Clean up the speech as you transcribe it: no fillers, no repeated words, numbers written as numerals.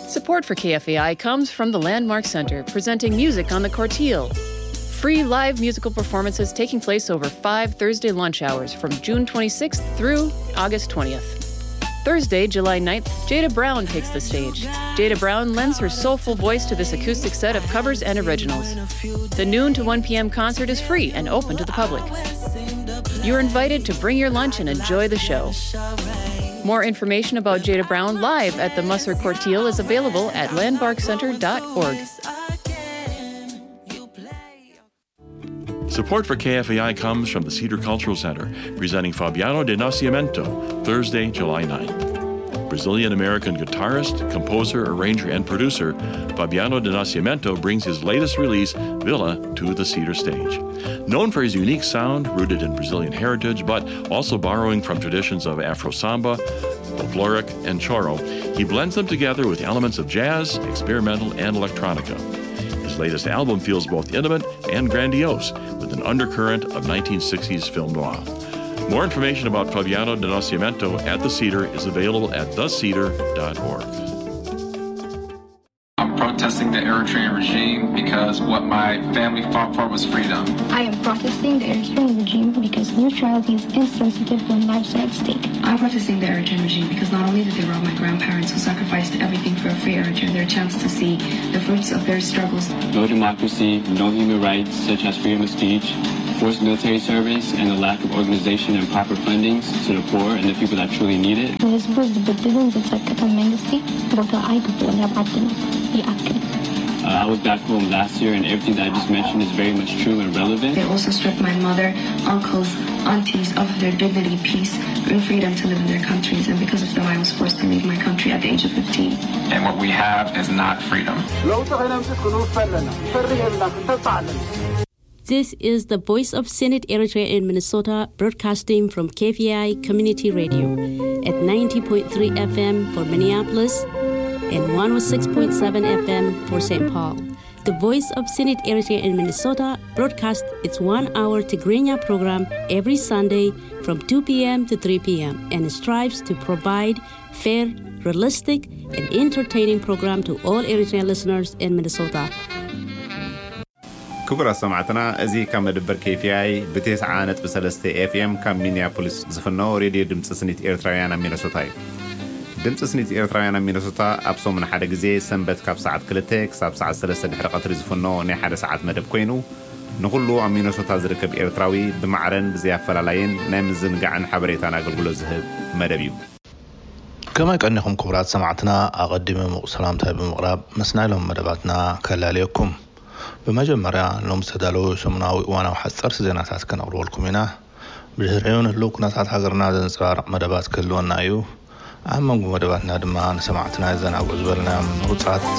Support for KFAI comes from the Landmark Center, presenting music on the Corteil. Free live musical performances taking place over 5 Thursday lunch hours from June 26th through August 20th. Thursday, July 9th, Jada Brown takes the stage. Jada Brown lends her soulful voice to this acoustic set of covers and originals. The noon to 1 p.m. concert is free and open to the public. You're invited to bring your lunch and enjoy the show. More information about Jada Brown live at the Musser Corteil is available at landmarkcenter.org. Support for KFAI comes from the Cedar Cultural Center, presenting Fabiano de Nascimento, Thursday, July 9th. Brazilian-American guitarist, composer, arranger, and producer, Fabiano de Nascimento brings his latest release, Villa, to the Cedar stage. Known for his unique sound, rooted in Brazilian heritage, but also borrowing from traditions of Afro Samba, folkloric, and choro, he blends them together with elements of jazz, experimental, and electronica. His latest album feels both intimate and grandiose, with an undercurrent of 1960s film noir. More information about Fabiano de Nascimento at The Cedar is available at thecedar.org. I'm protesting the Eritrean regime because what my family fought for was freedom. I am protesting the Eritrean regime because neutrality is insensitive when lives are at stake. I'm protesting the Eritrean regime because not only did they rob my grandparents who sacrificed everything for a free Eritrea, their chance to see the fruits of their struggles. No democracy, no human rights such as freedom of speech, forced military service, and the lack of organization and proper fundings to the poor and the people that truly need it. I was back home last year, and everything that I just mentioned is very much true and relevant. They also stripped my mother, uncles, aunties of their dignity, peace, and freedom to live in their countries, and because of them I was forced to leave my country at the age of 15. And what we have is not freedom. This is the Voice of Senate Eritrea in Minnesota, broadcasting from KFAI Community Radio at 90.3 FM for Minneapolis and 106.7 FM for St. Paul. The Voice of Senate Eritrea in Minnesota broadcasts its 1-hour Tigrinya program every Sunday from 2 p.m. to 3 p.m. and strives to provide fair, realistic, and entertaining program to all Eritrean listeners in Minnesota. كبرى سمعتنا أزي كم دبر كيفياي بتسعة بسلسة FM كم مينيابوليس زفنو راديو دمت سنيت إيرترايانا مينيسوتاي دمت سنيت إيرترايانا مينيسوتا أبصو من حدا جزء سنبت كاب ساعة كلتك ساب ساعة سلسة بحرقة رزفنو نحدا ساعة مدب كوينو نقولو عم مينيسوتا زركب إيرتراوي بمعرن بزياف فلالاين نامزن قعن حبريتانا قلقلو زهب مدبيو كما كأنكم كبرات سمعتنا أقدم سلامتها بمغرب مسنا لهم مدباتنا كلاليكم بمجمرة لهم سدالو سمناوي وانا وحصر زيناتات كنقروا لكم هنا بجرعون اللوك ناسات حقرنا زنصار مدبات كلونا ايو اما مدباتنا دمان سمعتنا زنا وزبلنا من وصات